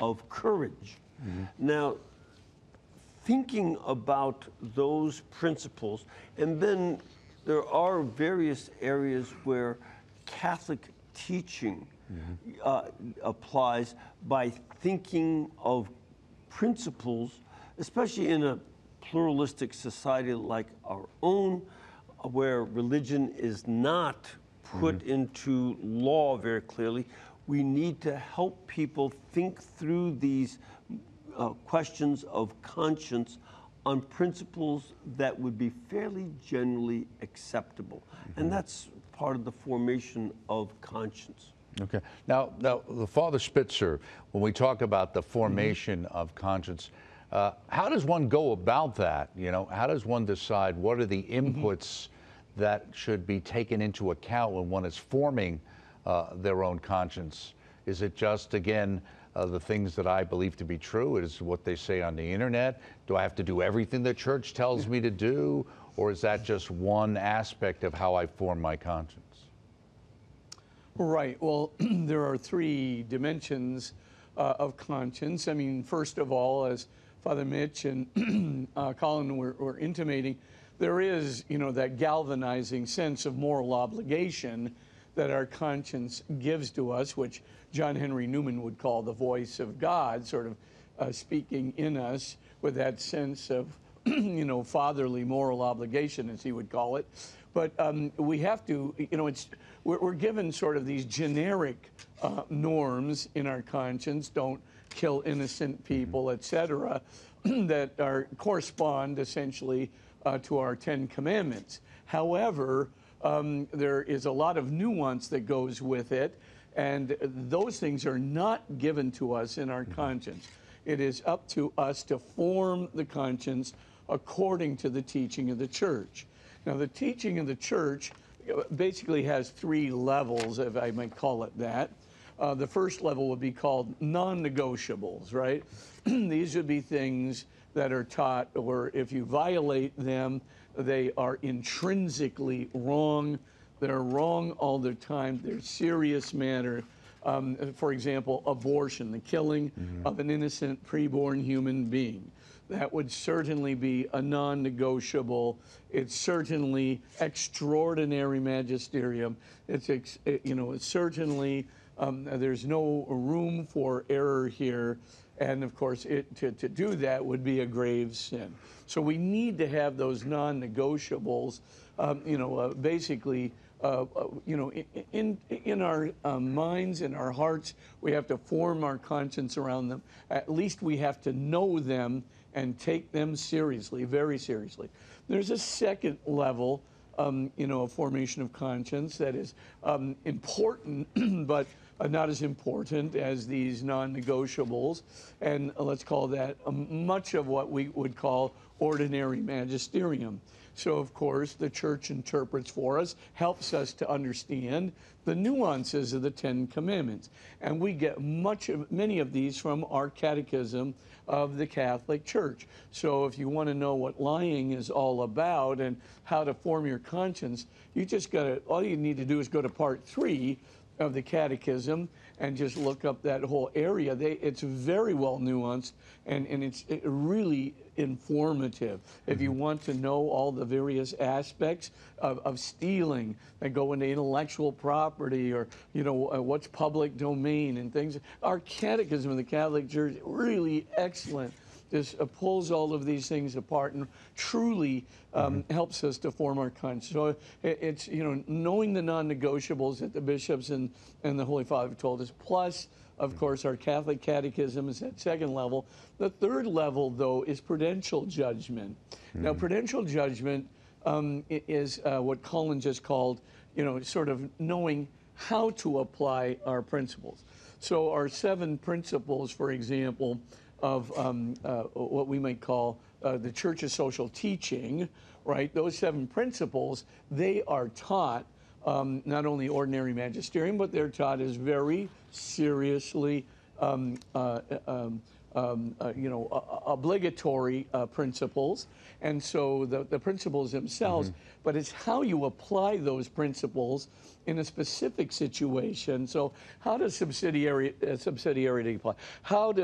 of courage. Now, thinking about those principles, and then there are various areas where Catholic teaching applies by thinking of principles, especially in a pluralistic society like our own, where religion is not put into law very clearly. We need to help people think through these questions of conscience on principles that would be fairly generally acceptable. And that's part of the formation of conscience. Okay. Now, the Father Spitzer, when we talk about the formation of conscience, how does one go about that? You know, how does one decide what are the inputs that should be taken into account when one is forming their own conscience? Is it just, again, the things that I believe to be true? Is what they say on the internet? Do I have to do everything the church tells me to do? Or is that just one aspect of how I form my conscience? Right. Well, there are three dimensions of conscience. I mean, first of all, as Father Mitch and Colin were intimating, there is, you know, that galvanizing sense of moral obligation that our conscience gives to us, which John Henry Newman would call the voice of God, sort of speaking in us with that sense of, you know, fatherly moral obligation, as he would call it. But we have to, you know, we're given sort of these generic norms in our conscience, don't kill innocent people, etc., that correspond essentially to our 10 Commandments. However, there is a lot of nuance that goes with it, and those things are not given to us in our conscience. It is up to us to form the conscience according to the teaching of the Church. Now, the teaching of the Church basically has three levels, if I might call it that. The first level would be called non-negotiables, right? These would be things that are taught, or if you violate them, they are intrinsically wrong. They're wrong all the time. They're serious matter. For example, abortion, the killing of an innocent preborn human being. That would certainly be a non-negotiable. It's certainly extraordinary magisterium. It's certainly there's no room for error here. And of course, to do that would be a grave sin. So we need to have those non-negotiables, basically, in our minds, in our hearts. We have to form our conscience around them. At least we have to know them and take them seriously, very seriously. There's a second level, a formation of conscience that is important, but not as important as these non-negotiables, and let's call that much of what we would call ordinary magisterium. So, of course, the Church interprets for us, helps us to understand the nuances of the 10 Commandments. And we get many of these from our Catechism of the Catholic Church. So if you want to know what lying is all about and how to form your conscience, all you need to do is go to part 3 of the Catechism and just look up that whole area. It's very well nuanced, and it's really informative. If you want to know all the various aspects of stealing that go into intellectual property, or what's public domain and things, our Catechism of the Catholic Church is really excellent. This pulls all of these things apart and truly helps us to form our conscience. So it's, knowing the non-negotiables that the bishops and the Holy Father have told us, plus, of course, our Catholic Catechism is that second level. The third level, though, is prudential judgment. Now, prudential judgment is what Colin just called, sort of knowing how to apply our principles. So our 7 principles, for example, of what we might call the Church's social teaching, right? Those 7 principles, they are taught not only ordinary magisterium, but they're taught as very seriously, obligatory principles. And so the principles themselves, but it's how you apply those principles in a specific situation. So how does subsidiarity apply? How does